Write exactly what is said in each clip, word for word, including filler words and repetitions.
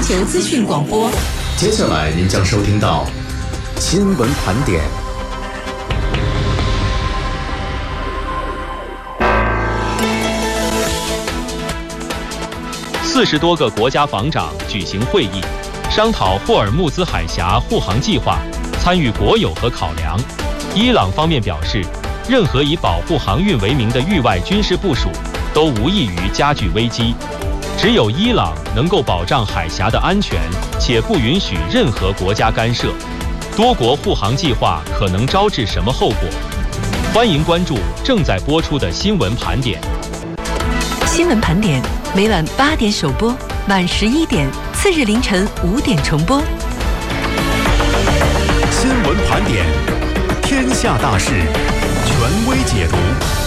球资讯广播。 接下来您将收听到新闻盘点。 四十多个国家防长举行会议，商讨霍尔木兹海峡护航计划，参与国有和考量。伊朗方面表示，任何以保护航运为名的域外军事部署都无异于加剧危机。只有伊朗能够保障海峡的安全，且不允许任何国家干涉。多国护航计划可能招致什么后果？欢迎关注正在播出的新闻盘点。 新闻盘点每晚八点首播，晚十一点，次日凌晨五点重播。 新闻盘点，天下大事，权威解读。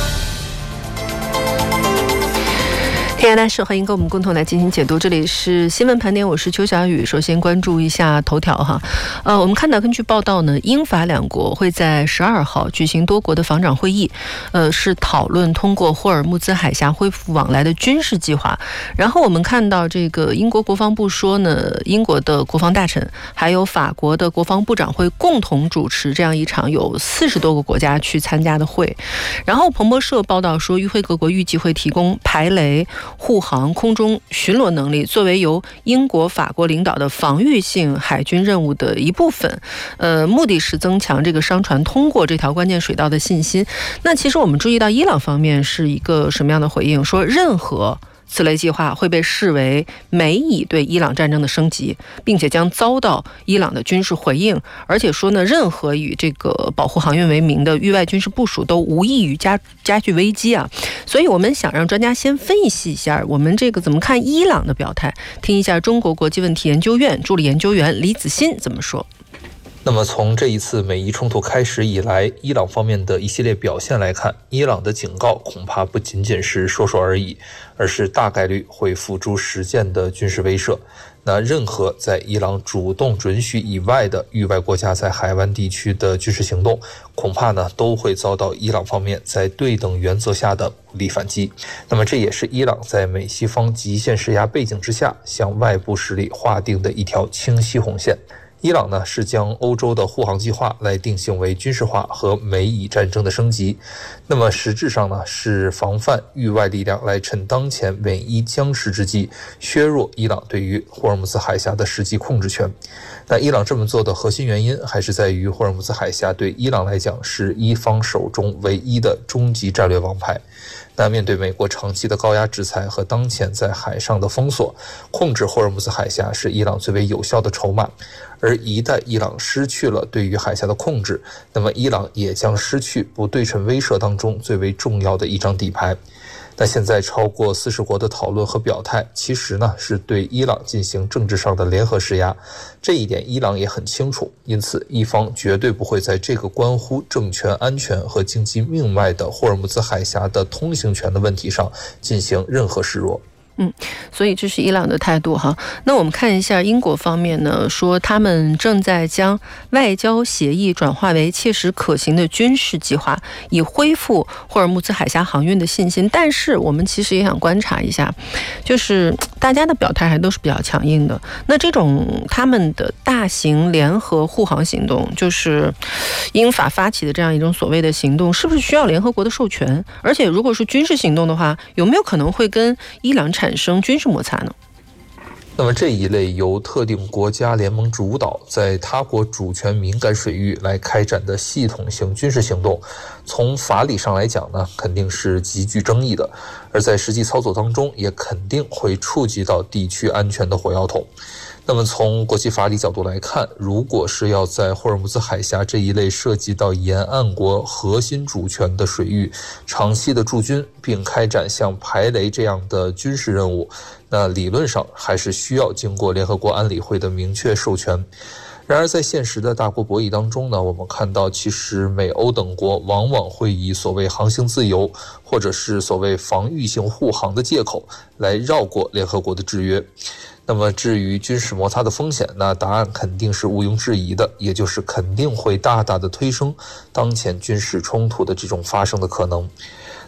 天下大事，欢迎跟我们共同来进行解读。这里是新闻盘点，我是邱小雨。首先关注一下头条哈，呃，我们看到根据报道呢，英法两国会在十二号举行多国的防长会议，呃，是讨论通过霍尔木兹海峡恢复往来的军事计划。然后我们看到这个英国国防部说呢，英国的国防大臣还有法国的国防部长会共同主持这样一场有四十多个国家去参加的会。然后彭博社报道说，与会各国预计会提供排雷、护航、空中巡逻能力，作为由英国、法国领导的防御性海军任务的一部分。呃，目的是增强这个商船通过这条关键水道的信心。那其实我们注意到伊朗方面是一个什么样的回应？说任何此类计划会被视为美以对伊朗战争的升级，并且将遭到伊朗的军事回应。而且说呢，任何以这个保护航运为名的域外军事部署都无异于加加剧危机啊。所以我们想让专家先分析一下，我们这个怎么看伊朗的表态，听一下中国国际问题研究院助理研究员李子欣怎么说。 那么从这一次美伊冲突开始以来，伊朗方面的一系列表现来看，伊朗的警告恐怕不仅仅是说说而已，而是大概率会付诸实践的军事威慑。那任何在伊朗主动准许以外的域外国家在海湾地区的军事行动，恐怕呢都会遭到伊朗方面在对等原则下的武力反击。那么这也是伊朗在美西方极限施压背景之下，向外部势力划定的一条清晰红线。伊朗呢是将欧洲的护航计划来定性为军事化和美以战争的升级，那么实质上呢是防范域外力量来趁当前美伊僵持之际削弱伊朗对于霍尔木兹海峡的实际控制权。那伊朗这么做的核心原因还是在于霍尔木兹海峡对伊朗来讲是伊方手中唯一的终极战略王牌。那面对美国长期的高压制裁和当前在海上的封锁，控制霍尔木兹海峡是伊朗最为有效的筹码。而一旦伊朗失去了对于海峡的控制，那么伊朗也将失去不对称威慑当中最为重要的一张底牌。那现在超过四十国的讨论和表态，其实呢是对伊朗进行政治上的联合施压，这一点伊朗也很清楚，因此伊方绝对不会在这个关乎政权安全和经济命脉的霍尔木兹海峡的通行权的问题上进行任何示弱。 嗯，所以这是伊朗的态度哈。那我们看一下英国方面呢，说他们正在将外交协议转化为切实可行的军事计划，以恢复霍尔木兹海峡航运的信心。但是我们其实也想观察一下，就是大家的表态还都是比较强硬的。那这种他们的大型联合护航行动，就是英法发起的这样一种所谓的行动，是不是需要联合国的授权？而且如果是军事行动的话，有没有可能会跟伊朗产产生军事摩擦呢？ 那么这一类由特定国家联盟主导，在他国主权敏感水域来开展的系统性军事行动，从法理上来讲呢，肯定是极具争议的，而在实际操作当中，也肯定会触及到地区安全的火药桶。那么从国际法理角度来看，如果是要在霍尔木兹海峡这一类涉及到沿岸国核心主权的水域长期的驻军，并开展像排雷这样的军事任务，那理论上还是需要经过联合国安理会的明确授权。然而在现实的大国博弈当中呢，我们看到其实美欧等国往往会以所谓航行自由或者是所谓防御性护航的借口来绕过联合国的制约。那么至于军事摩擦的风险，那答案肯定是毋庸置疑的，也就是肯定会大大的推升当前军事冲突的这种发生的可能。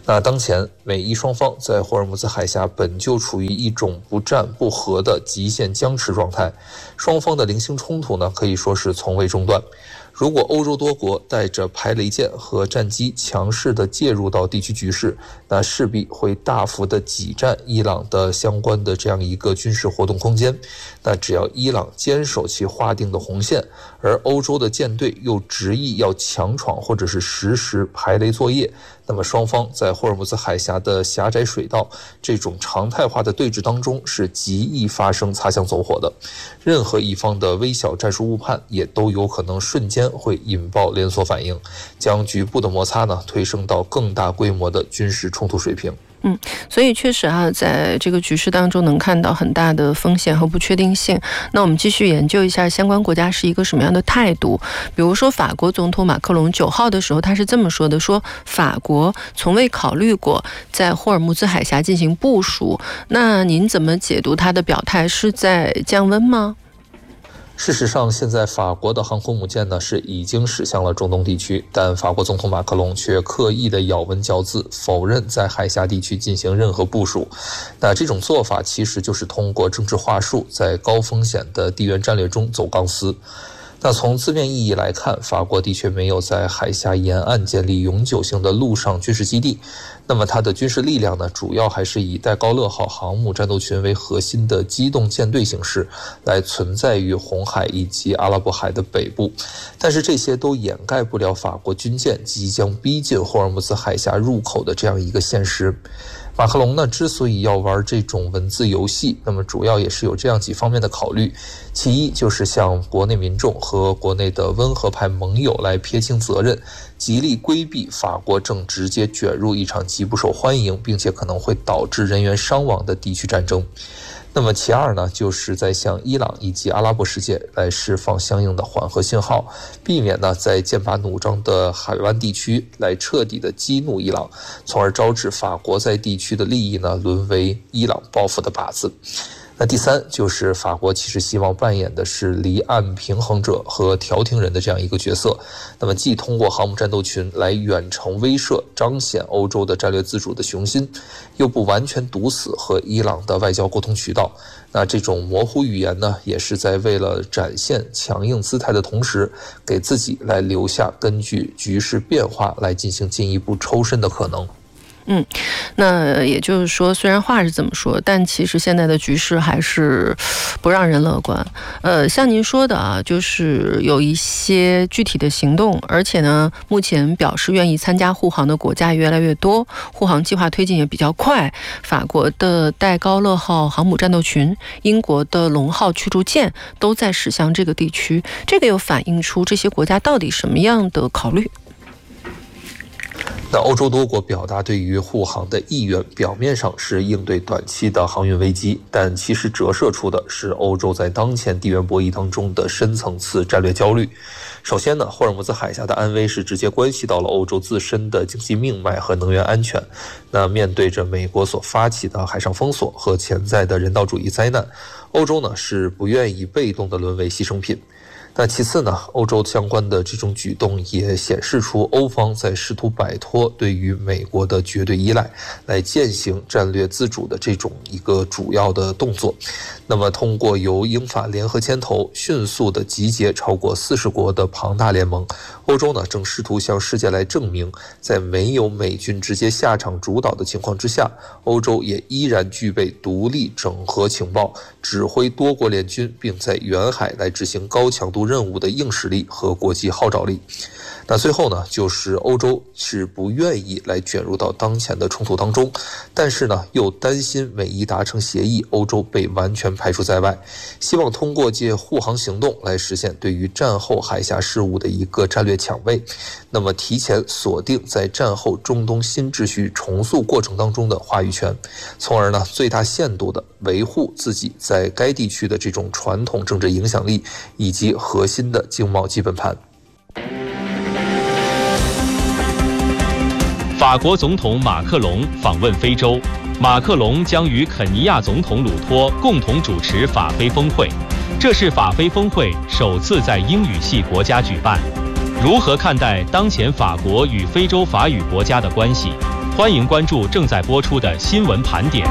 那当前美伊双方在霍尔木兹海峡本就处于一种不战不和的极限僵持状态，双方的零星冲突呢可以说是从未中断。如果欧洲多国带着排雷舰和战机强势地介入到地区局势，那势必会大幅地挤占伊朗的相关的这样一个军事活动空间。那只要伊朗坚守其划定的红线，而欧洲的舰队又执意要强闯或者是实施排雷作业，那么双方在霍尔木兹海峡的狭窄水道这种常态化的对峙当中是极易发生擦枪走火的，任何一方的微小战术误判也都有可能瞬间会引爆连锁反应，将局部的摩擦呢推升到更大规模的军事冲突水平。 嗯，所以确实啊，在这个局势当中能看到很大的风险和不确定性。那我们继续研究一下相关国家是一个什么样的态度。比如说法国总统马克龙九号的时候他是这么说的，说法国从未考虑过在霍尔木兹海峡进行部署。那您怎么解读他的表态，是在降温吗？ 事实上，现在法国的航空母舰呢是已经驶向了中东地区，但法国总统马克龙却刻意的咬文嚼字，否认在海峡地区进行任何部署。那这种做法其实就是通过政治话术，在高风险的地缘战略中走钢丝。那从字面意义来看，法国的确没有在海峡沿岸建立永久性的陆上军事基地，那么它的军事力量呢，主要还是以戴高乐号航母战斗群为核心的机动舰队形式来存在于红海以及阿拉伯海的北部，但是这些都掩盖不了法国军舰即将逼近霍尔木兹海峡入口的这样一个现实。马克龙呢，之所以要玩这种文字游戏，那么主要也是有这样几方面的考虑。其一，就是向国内民众和国内的温和派盟友来撇清责任，极力规避法国正直接卷入一场极不受欢迎，并且可能会导致人员伤亡的地区战争。那么其二呢，就是在向伊朗以及阿拉伯世界来释放相应的缓和信号，避免呢在剑拔弩张的海湾地区来彻底的激怒伊朗，从而招致法国在地区的利益呢沦为伊朗报复的靶子。那第三，就是法国其实希望扮演的是离岸平衡者和调停人的这样一个角色，那么既通过航母战斗群来远程威慑彰显欧洲的战略自主的雄心，又不完全堵死和伊朗的外交沟通渠道。那这种模糊语言呢，也是在为了展现强硬姿态的同时，给自己来留下根据局势变化来进行进一步抽身的可能。 嗯，那也就是说，虽然话是这么说，但其实现在的局势还是不让人乐观。呃，像您说的啊，就是有一些具体的行动，而且呢，目前表示愿意参加护航的国家越来越多，护航计划推进也比较快。法国的戴高乐号航母战斗群、英国的龙号驱逐舰都在驶向这个地区，这个又反映出这些国家到底什么样的考虑？ 那欧洲多国表达对于护航的意愿，表面上是应对短期的航运危机，但其实折射出的是欧洲在当前地缘博弈当中的深层次战略焦虑。首先呢，霍尔木兹海峡的安危是直接关系到了欧洲自身的经济命脉和能源安全。那面对着美国所发起的海上封锁和潜在的人道主义灾难，欧洲呢是不愿意被动的沦为牺牲品。那其次呢，欧洲相关的这种举动也显示出欧方在试图摆脱对于美国的绝对依赖，来践行战略自主的这种一个主要的动作。那么通过由英法联合牵头，迅速的集结超过四十国的庞大联盟，欧洲呢正试图向世界来证明，在没有美军直接下场主导的情况之下，欧洲也依然具备独立整合情报、指挥多国联军，并在远海来执行高强度任务的硬实力和国际号召力。那最后呢，就是欧洲是不愿意来卷入到当前的冲突当中，但是呢又担心美伊达成协议，欧洲被完全排除在外，希望通过借护航行动来实现对于战后海峡事务的一个战略抢位，那么提前锁定在战后中东新秩序重塑过程当中的话语权，从而呢最大限度的维护自己在该地区的这种传统政治影响力以及核心的经贸基本盘。 法国总统马克龙访问非洲，马克龙将与肯尼亚总统鲁托共同主持法非峰会，这是法非峰会首次在英语系国家举办。如何看待当前法国与非洲法语国家的关系？ 欢迎关注正在播出的新闻盘点。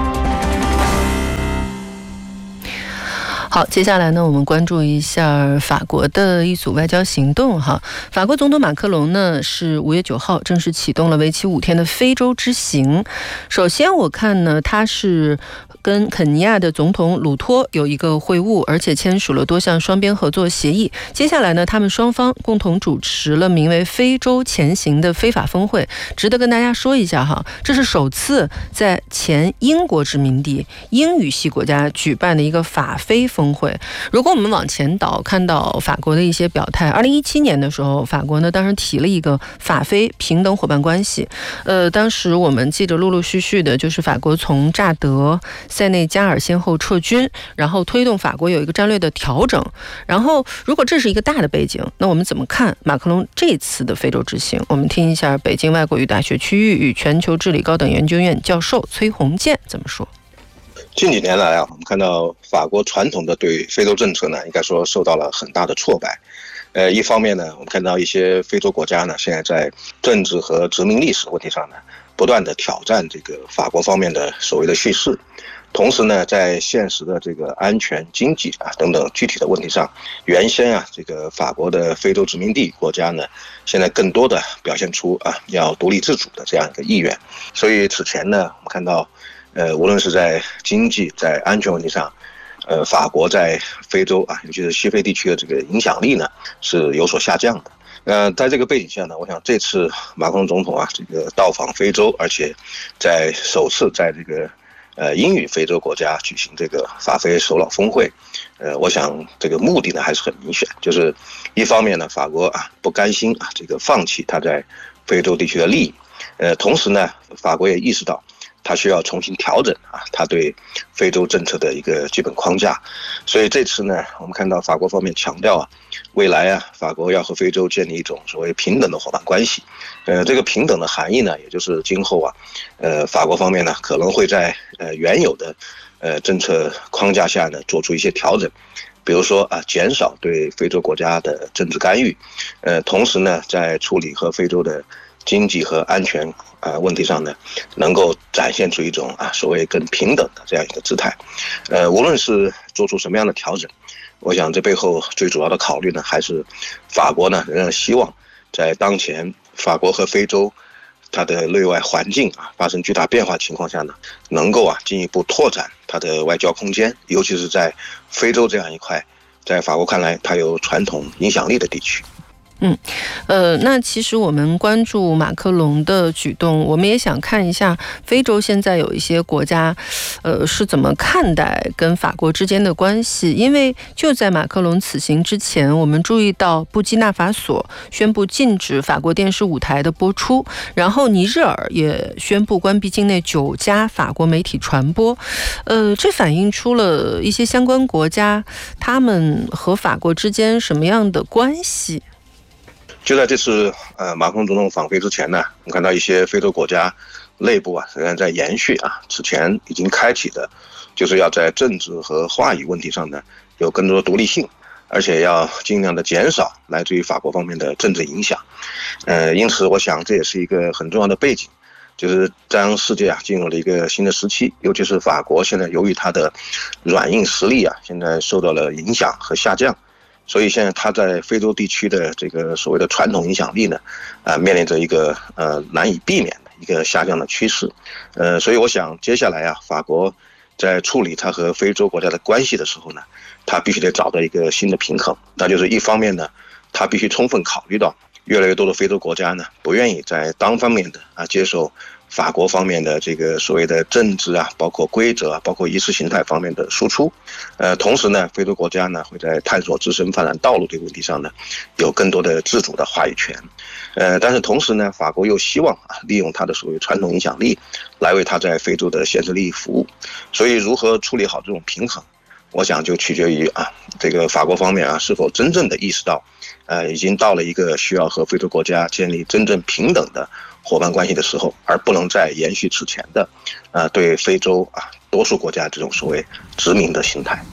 好，接下来呢，我们关注一下法国的一组外交行动哈。法国总统马克龙呢是五月九号正式启动了为期五天的非洲之行。首先我看呢，他是跟肯尼亚的总统鲁托有一个会晤，而且签署了多项双边合作协议。接下来呢，他们双方共同主持了名为非洲前行的非法峰会。值得跟大家说一下哈，这是首次在前英国殖民地英语系国家举办的一个法非峰会。如果我们往前倒，看到法国的一些表态，二零一七年的时候，法国呢当时提了一个法非平等伙伴关系。呃，当时我们记得陆陆续续的，就是法国从乍得、塞内加尔先后撤军，然后推动法国有一个战略的调整。然后，如果这是一个大的背景，那我们怎么看马克龙这次的非洲之行？我们听一下北京外国语大学区域与全球治理高等研究院教授崔洪建怎么说。 近几年来啊，我们看到法国传统的对非洲政策呢，应该说受到了很大的挫败。呃，一方面呢，我们看到一些非洲国家呢，现在在政治和殖民历史问题上呢，不断的挑战这个法国方面的所谓的叙事。同时呢，在现实的这个安全、经济啊等等具体的问题上，原先啊这个法国的非洲殖民地国家呢，现在更多的表现出啊要独立自主的这样一个意愿。所以此前呢，我们看到。呃，无论是在经济、在安全问题上，呃，法国在非洲啊，尤其是西非地区的这个影响力呢是有所下降的。呃，在这个背景下呢，我想这次马克龙总统啊，这个到访非洲，而且在首次在这个呃英语非洲国家举行这个法非首脑峰会，呃，我想这个目的呢还是很明显，就是一方面呢，法国啊不甘心啊这个放弃他在非洲地区的利益，呃，同时呢，法国也意识到。他需要重新调整啊，他对非洲政策的一个基本框架。所以这次呢，我们看到法国方面强调啊，未来啊，法国要和非洲建立一种所谓平等的伙伴关系。呃，这个平等的含义呢，也就是今后啊，呃，法国方面呢可能会在呃原有的呃政策框架下呢做出一些调整。比如说啊，减少对非洲国家的政治干预，呃，同时呢，在处理和非洲的经济和安全啊、呃、问题上呢，能够展现出一种啊所谓更平等的这样一个姿态。呃，无论是做出什么样的调整，我想这背后最主要的考虑呢，还是法国呢仍然希望在当前法国和非洲它的内外环境啊发生巨大变化情况下呢，能够啊进一步拓展它的外交空间，尤其是在非洲这样一块，在法国看来它有传统影响力的地区。 嗯，呃，那其实我们关注马克龙的举动，我们也想看一下非洲现在有一些国家，呃，是怎么看待跟法国之间的关系。因为就在马克龙此行之前，我们注意到布基纳法索宣布禁止法国电视舞台的播出，然后尼日尔也宣布关闭境内九家法国媒体传播。呃，这反映出了一些相关国家他们和法国之间什么样的关系。 就在这次呃马克龙总统访非之前呢，我们看到一些非洲国家内部啊仍然在延续啊此前已经开启的，就是要在政治和话语问题上呢有更多的独立性，而且要尽量的减少来自于法国方面的政治影响。呃，因此我想这也是一个很重要的背景，就是当世界啊进入了一个新的时期，尤其是法国现在由于它的软硬实力啊现在受到了影响和下降。所以现在他在非洲地区的这个所谓的传统影响力呢，啊、呃，面临着一个呃难以避免的一个下降的趋势，呃，所以我想接下来啊，法国在处理他和非洲国家的关系的时候呢，他必须得找到一个新的平衡，那就是一方面呢，他必须充分考虑到越来越多的非洲国家呢，不愿意在单方面的啊接受法国方面的这个所谓的政治啊，包括规则啊，包括意识形态方面的输出，呃，同时呢，非洲国家呢会在探索自身发展道路这个问题上呢，有更多的自主的话语权，呃，但是同时呢，法国又希望啊利用它的所谓传统影响力，来为它在非洲的现实利益服务，所以如何处理好这种平衡，我想就取决于啊这个法国方面啊是否真正的意识到，呃，已经到了一个需要和非洲国家建立真正平等的伙伴关系的时候，而不能再延续此前的，呃，对非洲啊多数国家这种所谓殖民的心态。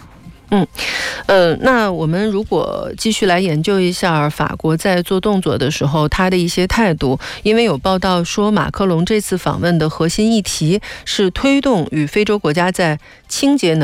嗯，呃，那我们如果继续来研究一下法国在做动作的时候他的一些态度，因为有报道说马克龙这次访问的核心议题是推动与非洲国家在清洁能